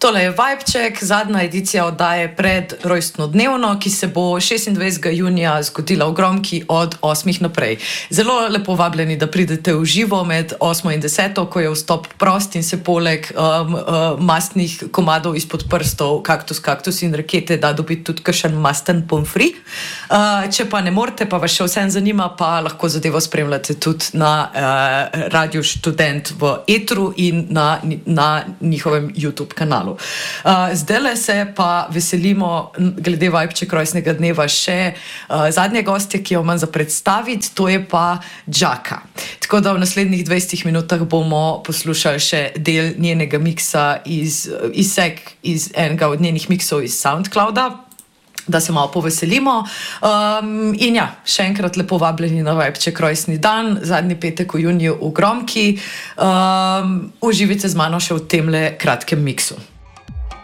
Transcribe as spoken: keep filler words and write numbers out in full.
Tole je Vibček, zadnja edicija oddaje pred rojstnodnevno, ki se bo šestindvajsetega junija zgodila v Gromki od osmih naprej. Zelo lepo vabljeni, da pridete v živo med osmo in deseto, ko je vstop prost in se poleg um, uh, mastnih komadov izpod prstov, kaktus, kaktus in rakete, da dobiti tudi kakšen masten pomfri. Uh, če pa ne morete, pa vas še vsem zanima, pa lahko zadevo spremljate tudi na uh, Radiu Študent v etru in na, na njihovem YouTube kanalu. Uh, zdajle se pa veselimo glede Vibček rojstnega dneva še uh, zadnje gostje, ki jo imam za predstaviti, to je pa Džaka. Tako da v naslednjih dvajsetih minutah bomo poslušali še del njenega miksa iz, izsek iz enega od njenih miksov iz SoundClouda, da se malo poveselimo. Um, in ja, še enkrat lepo vabljeni na Vibček rojstni dan, zadnji petek v juniju v Gromki. Um, uživite z mano še v temle kratkem miksu.